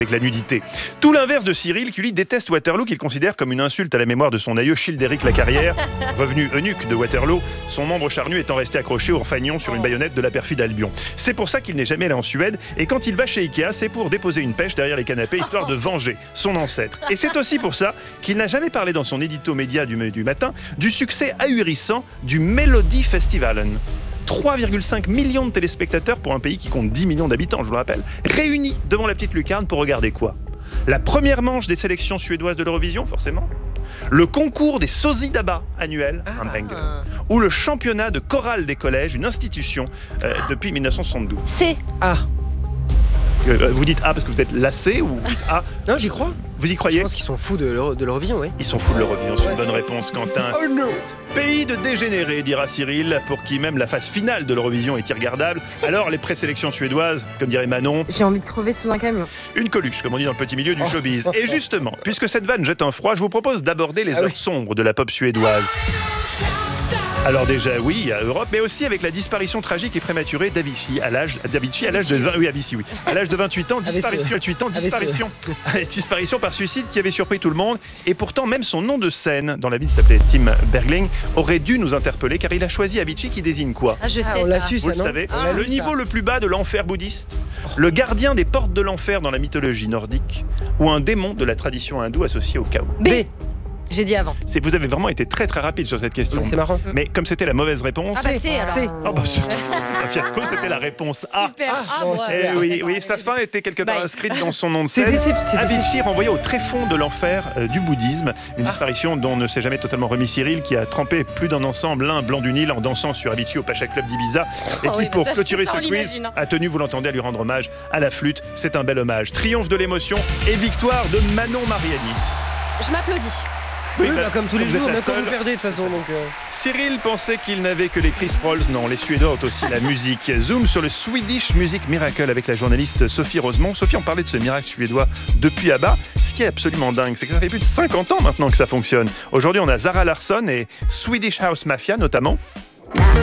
avec la nudité. Tout l'inverse de Cyril qui lui déteste Waterloo, qu'il considère comme une insulte à la mémoire de son aïeux Childéric Lacarrière, revenu eunuque de Waterloo, son membre charnu étant resté accroché au fanion sur une baïonnette de la perfide Albion. C'est pour ça qu'il n'est jamais allé en Suède, et quand il va chez Ikea, c'est pour déposer une pêche derrière les canapés, histoire de venger son ancêtre. Et c'est aussi pour ça qu'il n'a jamais parlé dans son édito média du matin du succès ahurissant du Melody Festivalen. 3,5 millions de téléspectateurs pour un pays qui compte 10 millions d'habitants, je vous le rappelle, réunis devant la petite lucarne pour regarder quoi ? La première manche des sélections suédoises de l'Eurovision, forcément. Le concours des sosies d'ABBA annuel, un banger. Ou le championnat de chorale des collèges, une institution depuis 1972. C'est Vous dites A parce que vous êtes lassé ou vous dites A? Non, j'y crois. Vous y croyez? Je pense qu'ils sont fous de l'Eurovision, oui. Ils sont fous de l'Eurovision, c'est une bonne réponse, Quentin. Oh non! Pays de dégénérés, dira Cyril, pour qui même la phase finale de l'Eurovision est irregardable. Alors les présélections suédoises, comme dirait Manon, J'ai envie de crever sous un camion. une coluche, comme on dit dans le petit milieu du showbiz. Et justement, puisque cette vanne jette un froid, je vous propose d'aborder les heures sombres de la pop suédoise. Alors déjà, oui, il y a Europe, mais aussi avec la disparition tragique et prématurée d'Avicii à l'âge de 28 ans, disparition par suicide qui avait surpris tout le monde. Et pourtant, même son nom de scène, dans la vie s'appelait Tim Bergling, aurait dû nous interpeller, car il a choisi Avicii qui désigne quoi? je sais on l'a ça. su, Vous ça, le non? savez, On l'a le lu, niveau ça. le plus bas de l'enfer bouddhiste, le gardien des portes de l'enfer dans la mythologie nordique, ou un démon de la tradition hindoue associé au chaos. B. J'ai dit avant. Vous avez vraiment été très très rapide sur cette question. C'est marrant. Mais comme c'était la mauvaise réponse, Ah bah c'est alors. C'est. ah bah, c'est un fiasco, c'était la réponse A. Super. non, Ouais. Eh oui, sa fin était quelque part Bye. inscrite dans son nom de C'est scène. décep- Avicii renvoyé au tréfonds de l'enfer du bouddhisme, une disparition dont ne s'est jamais totalement remis Cyril, qui a trempé plus d'un ensemble, l'un blanc du Nil, en dansant sur Avicii au Pacha Club d'Ibiza, et Oh qui, oui, pour ça, clôturer ça, ce on quiz, l'imagine, hein. a tenu, vous l'entendez, à lui rendre hommage à la flûte. C'est un bel hommage. Triomphe de l'émotion et victoire de Manon Mariani. Je m'applaudis. Oui, comme tous les vous êtes jours, la même quand seule. vous perdez de toute façon. Donc, Cyril pensait qu'il n'avait que les Chris Prolls. Non, les Suédois ont aussi la musique. Zoom sur le Swedish Music Miracle avec la journaliste Sophie Rosemont. Sophie, on parlait de ce miracle suédois depuis ABBA. Ce qui est absolument dingue, c'est que ça fait plus de 50 ans maintenant que ça fonctionne. Aujourd'hui, on a Zara Larsson et Swedish House Mafia notamment.